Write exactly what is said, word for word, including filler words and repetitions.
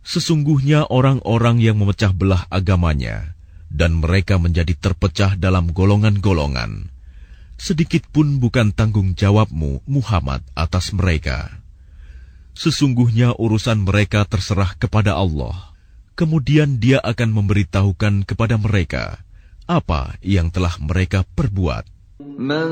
Sesungguhnya orang-orang yang memecah belah agamanya dan mereka menjadi terpecah dalam golongan-golongan, sedikit pun bukan tanggung jawabmu, Muhammad, atas mereka. Sesungguhnya urusan mereka terserah kepada Allah. Kemudian Dia akan memberitahukan kepada mereka apa yang telah mereka perbuat.